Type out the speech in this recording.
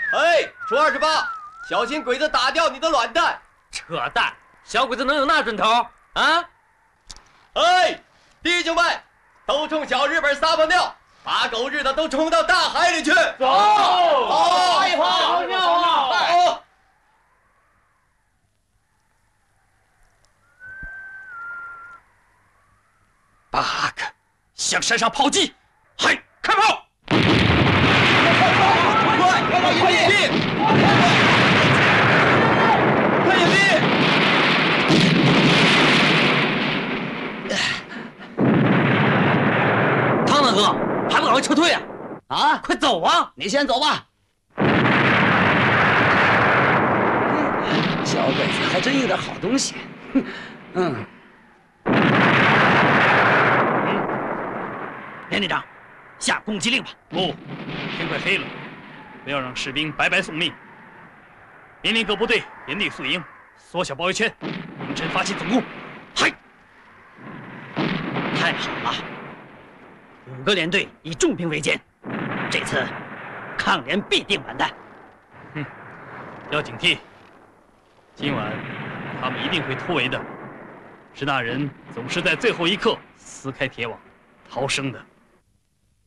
哎，出28，小心鬼子打掉你的卵蛋！ 扯淡，小鬼子能有那准头啊？ 哎，弟兄们，都冲小日本撒泡尿，把狗日的都冲到大海里去！ 走， 走， 一泡尿啊！ 走。 8个，向山上炮击！嗨，开炮！ 快，快掩蔽！快掩蔽！ 汤大哥，还不赶快撤退啊！ 啊， 快走啊！ 你先走吧。小鬼子还真有点好东西。 连队长，下攻击令吧。 不，天快黑了，不要让士兵白白送命。命令各部队原地宿营，缩小包围圈，凌晨发起总攻。 嗨！太好了，5个连队以重兵为艰，这次抗联必定完蛋。 要警惕，今晚他们一定会突围的。是那人总是在最后一刻撕开铁网，逃生的。